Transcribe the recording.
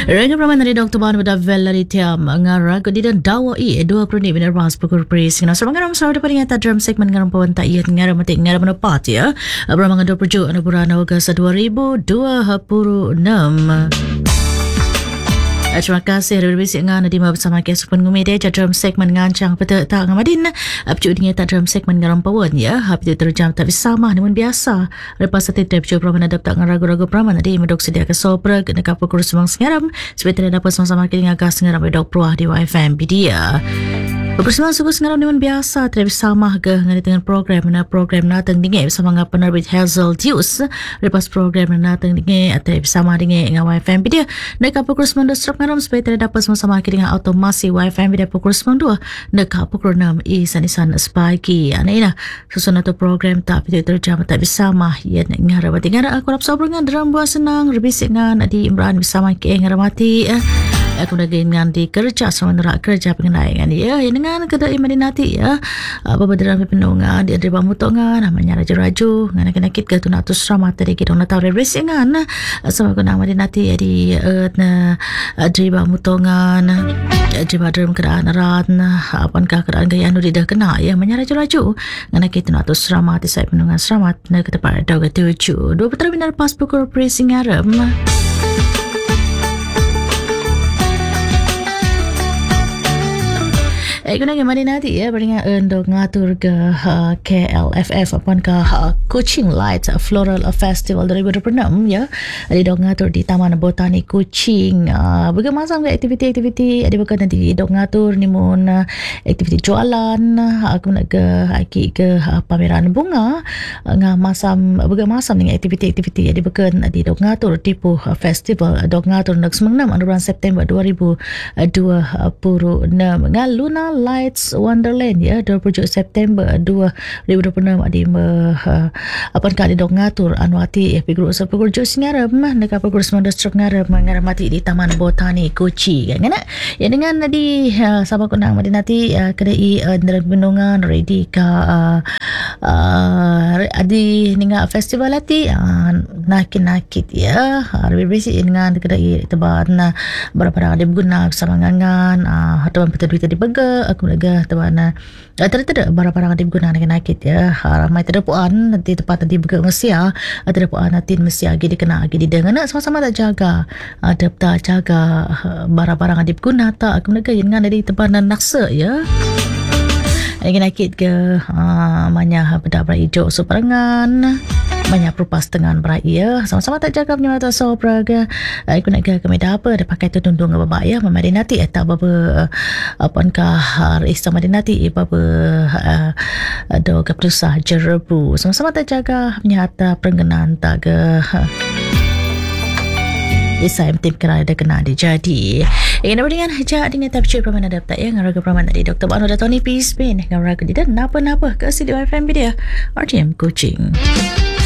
Rangga Praman dari Dr. Ban pada Valerie Tiam ngara kedidan dawa dua pernah benar bahas pukul pres kena sama ngaram sahaja pada ngata drum segmen ngaram pawan tak iya ngaram mati ngaram menepat ya beramang 27 bulan Ogos 2026. Terima kasih kerana bersama dengan Nadima bersama Kesukun Ngumide dalam segmen ngancang petak tak ngamadin apcu dengan tak dalam segmen ngaram pawan ya hapi terjam tak bersama namun biasa lepas satu apcu praman adap tak ngaragu-ragu praman tadi medok sedia ke sopra kena kapur kurus semang sengaram seperti dapat sama-sama kita ngagas sengaram medok peruah di YFM dia. Bersama suku sengaram dengan biasa tidak bersama ke dengan program natang dengan bersama dengan penerbit Hazel Deus lepas program natang dengan atau bersama dengan YFM dia nak kapur kurus semang ngaram supaya tidak dapat sama-sama kita dengan automasi YFM dia pukul 92 nak pukul 6 sanisan pagi anaina susun atau program tak video terjam tak bersama ya ngaram tinggal aku rap sobrang dalam buah senang rebisik dengan di Imran bersama ke ngaramati aku dah dengan di kerja sama nerak kerja pengenai ya dengan kedai Madinati ya apa dalam penungan di Adriba Mutongan namanya raju-raju ngana kit ke tu nak tu selamat tadi kita nak tahu rebisik dengan sama kena Madinati di Adriba Mutongan Adriba dalam keadaan erat apakah keadaan gaya anu dah kena ya namanya raju-raju ngana kita nak tu selamat saya penungan selamat nak ke tempat dah ketujuh dua putra binar pas pukul pressing aram. Guna ke Madinati ya beringat untuk ngatur ke KLFF apun ke Kuching Light Floral Festival 2026 ya di dok ngatur di Taman Botani Kuching bermacam ke aktiviti-aktiviti ada bukan nanti dok ngatur ni mun aktiviti jualan aku nak ke pameran bunga ngamasam bermacam dengan aktiviti-aktiviti ada bukan di dok ngatur tipu festival dok ngatur nak semang 6 bulan September 2026 ngaluna Lights Wonderland ya 27 September 2026 di apa kali dok ngatur anwati FP Group sepukul jo singaram nak apa kurus mandas truk ngaramati di Taman Botani Kochi kan ya dengan di sama kunang Madinati kedai dalam bendungan ready ka adi ninga festival ati nakit ya lebih besi dengan kedai teban berapa ada guna sama ngangan teban betul-betul di bega aku lega teman tidak barang-barang yang digunakan nakit ya ramai terdepuan nanti tepat nanti bega Mesia terdepuan nanti Mesia lagi dikena lagi didengar sama-sama tak jaga tak jaga barang-barang yang digunakan tak aku lega dengan dari tebanan naksa ya lagi nakit ke banyak benda hijau seperangan banyak perupas dengan berai ya sama-sama tak jaga punya mata sobra ke aku nak ke media apa dia pakai tutundung ke babak ya Madinati tak apa apakah Isa Madinati apa do ke perusahaan jerebu sama-sama tak jaga punya harta perengganan tak ke Isa tim kena ada kena dijadi ingin apa dengan hajat dengan tapcik praman adap tak ya ngaraga praman tadi Dr. Banu Datoni Peace Pain ngaraga di dan napa-napa ke CDY FM dia RTM Coaching.